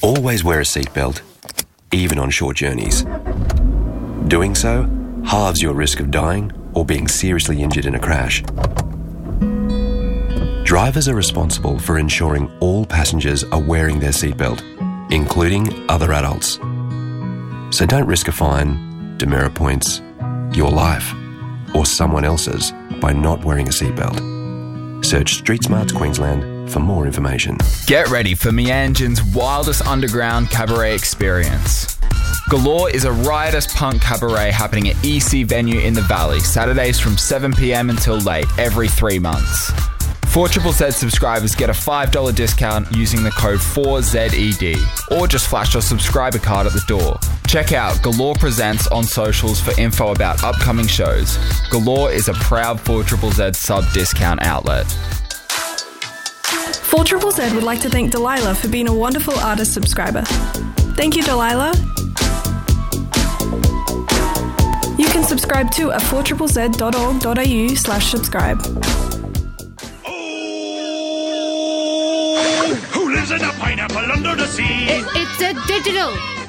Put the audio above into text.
Always wear a seatbelt, even on short journeys. Doing so halves your risk of dying or being seriously injured in a crash. Drivers are responsible for ensuring all passengers are wearing their seatbelt, including other adults. So don't risk a fine, demerit points, your life, or someone else's by not wearing a seatbelt. Search Street Smarts Queensland for more information. Get ready for Meanjin's wildest underground cabaret experience. Galore is a riotous punk cabaret happening at EC Venue in the Valley, Saturdays from 7 p.m. until late, every 3 months. 4ZZZ subscribers get a $5 discount using the code 4ZED, or just flash your subscriber card at the door. Check out Galore Presents on socials for info about upcoming shows. Galore is a proud 4ZZZ sub-discount outlet. 4ZZZ would like to thank Delilah for being a wonderful artist subscriber. Thank you, Delilah. You can subscribe too at 4ZZZ.org.au/subscribe. Who lives in a pineapple under the sea? It's a digital.